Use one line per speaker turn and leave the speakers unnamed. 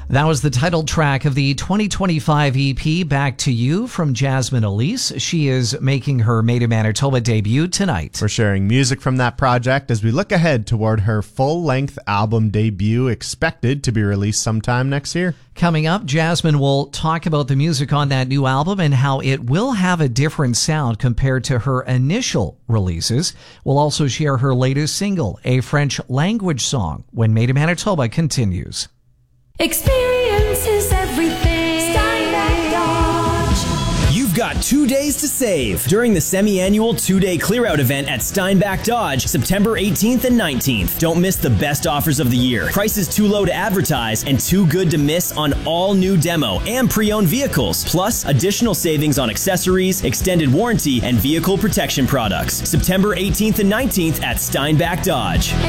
That was the title track of the 2025 EP, Back to You, from Jasmine Elise. She is making her Made in Manitoba debut tonight.
We're sharing music from that project as we look ahead toward her full-length album debut, expected to be released sometime next year.
Coming up, Jasmine will talk about the music on that new album and how it will have a different sound compared to her initial releases. We'll also share her latest single, a French language song, when Made in Manitoba continues.
Experience is everything. Steinbach Dodge.
You've got 2 days to save during the semi-annual 2-day clear-out event at Steinbach Dodge, September 18th and 19th. Don't miss the best offers of the year. Prices too low to advertise and too good to miss on all new demo and pre-owned vehicles. Plus, additional savings on accessories, extended warranty, and vehicle protection products. September 18th and 19th at Steinbach Dodge.